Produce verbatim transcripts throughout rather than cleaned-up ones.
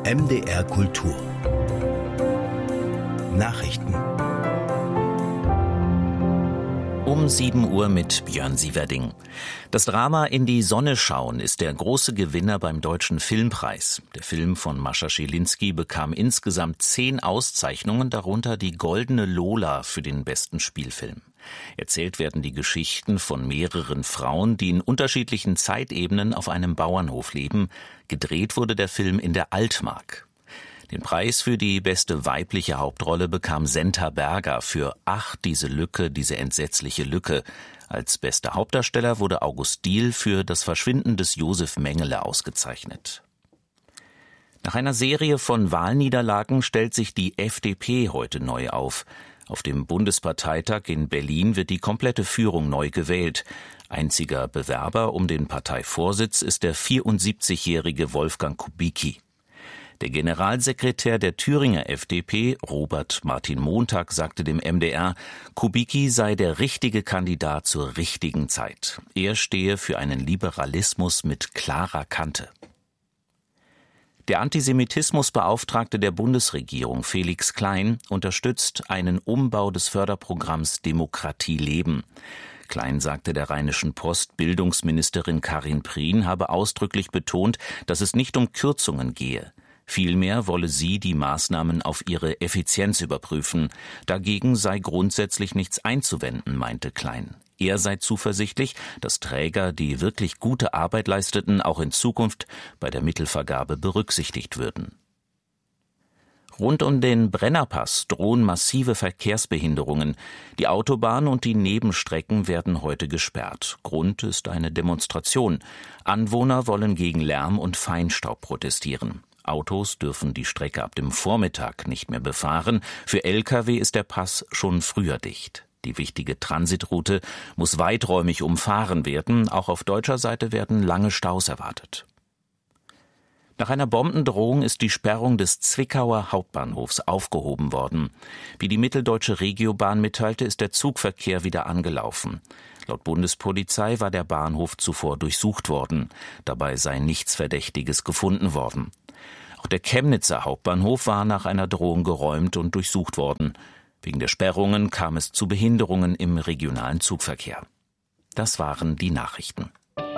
M D R Kultur Nachrichten Um sieben Uhr mit Björn Sieverding. Das Drama In die Sonne schauen ist der große Gewinner beim Deutschen Filmpreis. Der Film von Mascha Schilinski bekam insgesamt zehn Auszeichnungen, darunter die Goldene Lola für den besten Spielfilm. Erzählt werden die Geschichten von mehreren Frauen, die in unterschiedlichen Zeitebenen auf einem Bauernhof leben. Gedreht wurde der Film in der Altmark. Den Preis für die beste weibliche Hauptrolle bekam Senta Berger für Ach, diese Lücke, diese entsetzliche Lücke. Als bester Hauptdarsteller wurde August Diehl für Das Verschwinden des Josef Mengele ausgezeichnet. Nach einer Serie von Wahlniederlagen stellt sich die F D P heute neu auf. Auf dem Bundesparteitag in Berlin wird die komplette Führung neu gewählt. Einziger Bewerber um den Parteivorsitz ist der vierundsiebzigjährige Wolfgang Kubicki. Der Generalsekretär der Thüringer F D P, Robert Martin Montag, sagte dem M D R, Kubicki sei der richtige Kandidat zur richtigen Zeit. Er stehe für einen Liberalismus mit klarer Kante. Der Antisemitismusbeauftragte der Bundesregierung, Felix Klein, unterstützt einen Umbau des Förderprogramms Demokratie leben. Klein sagte der Rheinischen Post, Bildungsministerin Karin Prien habe ausdrücklich betont, dass es nicht um Kürzungen gehe. Vielmehr wolle sie die Maßnahmen auf ihre Effizienz überprüfen. Dagegen sei grundsätzlich nichts einzuwenden, meinte Klein. Er sei zuversichtlich, dass Träger, die wirklich gute Arbeit leisteten, auch in Zukunft bei der Mittelvergabe berücksichtigt würden. Rund um den Brennerpass drohen massive Verkehrsbehinderungen. Die Autobahn und die Nebenstrecken werden heute gesperrt. Grund ist eine Demonstration. Anwohner wollen gegen Lärm und Feinstaub protestieren. Autos dürfen die Strecke ab dem Vormittag nicht mehr befahren. Für L K W ist der Pass schon früher dicht. Die wichtige Transitroute muss weiträumig umfahren werden. Auch auf deutscher Seite werden lange Staus erwartet. Nach einer Bombendrohung ist die Sperrung des Zwickauer Hauptbahnhofs aufgehoben worden. Wie die Mitteldeutsche Regiobahn mitteilte, ist der Zugverkehr wieder angelaufen. Laut Bundespolizei war der Bahnhof zuvor durchsucht worden. Dabei sei nichts Verdächtiges gefunden worden. Auch der Chemnitzer Hauptbahnhof war nach einer Drohung geräumt und durchsucht worden. Wegen der Sperrungen kam es zu Behinderungen im regionalen Zugverkehr. Das waren die Nachrichten.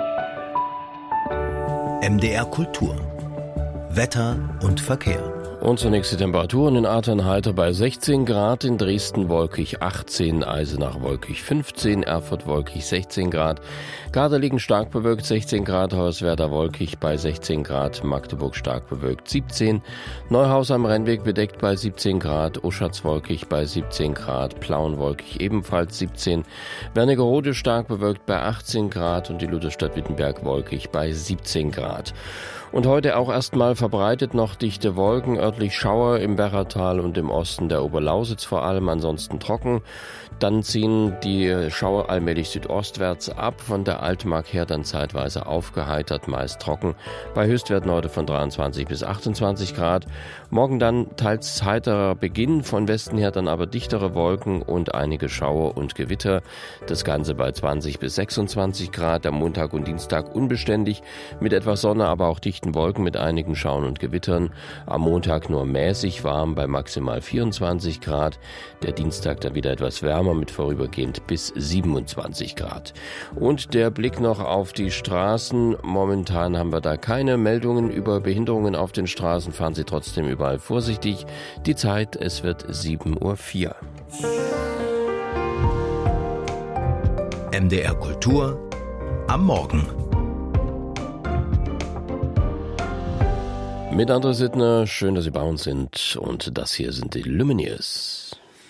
M D R Kultur Wetter und Verkehr. Und zunächst die Temperaturen in Aatern heiter bei sechzehn Grad, in Dresden wolkig achtzehn, Eisenach wolkig fünfzehn, Erfurt wolkig sechzehn Grad, Gardelegen stark bewölkt sechzehn Grad, Hoyerswerda wolkig bei sechzehn Grad, Magdeburg stark bewölkt siebzehn, Neuhaus am Rennweg bedeckt bei siebzehn Grad, Oschatz wolkig bei siebzehn Grad, Plauen wolkig ebenfalls siebzehn, Wernigerode stark bewölkt bei achtzehn Grad und die Lutherstadt Wittenberg wolkig bei siebzehn Grad. Und heute auch erstmal verbreitet noch dichte Wolken, örtlich Schauer im Werratal und im Osten der Oberlausitz vor allem, ansonsten trocken. Dann ziehen die Schauer allmählich südostwärts ab, von der Altmark her dann zeitweise aufgeheitert, meist trocken, bei Höchstwerten heute von dreiundzwanzig bis achtundzwanzig Grad. Morgen dann teils heiterer Beginn, von Westen her dann aber dichtere Wolken und einige Schauer und Gewitter. Das Ganze bei zwanzig bis sechsundzwanzig Grad, am Montag und Dienstag unbeständig, mit etwas Sonne, aber auch dichten Wolken mit einigen Schauern und Gewittern. Am Montag nur mäßig warm bei maximal vierundzwanzig Grad, der Dienstag dann wieder etwas wärmer mit vorübergehend bis siebenundzwanzig Grad. Und der Blick noch auf die Straßen. Momentan haben wir da keine Meldungen über Behinderungen auf den Straßen. Fahren Sie trotzdem überall vorsichtig. Die Zeit, es wird sieben Uhr vier. M D R Kultur am Morgen. Mit André Sittner, schön, dass Sie bei uns sind. Und das hier sind die Lumineers.